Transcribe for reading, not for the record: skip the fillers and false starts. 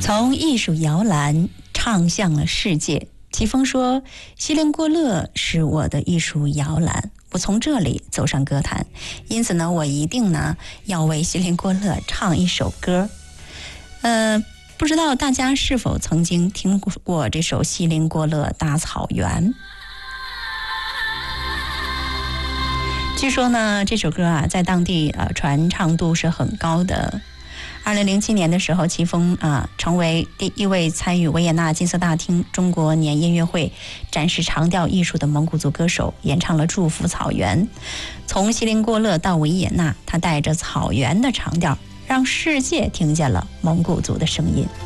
从艺术摇篮唱向了世界。齐峰说，锡林郭勒是我的艺术摇篮，我从这里走上歌坛，因此呢，我一定呢要为锡林郭勒唱一首歌。不知道大家是否曾经听过这首《锡林郭勒大草原》？据说呢，这首歌啊，在当地传唱度是很高的。2007年的时候，齐峰成为第一位参与维也纳金色大厅中国年音乐会展示长调艺术的蒙古族歌手，演唱了《祝福草原》。从锡林郭勒到维也纳，他带着草原的长调，让世界听见了蒙古族的声音。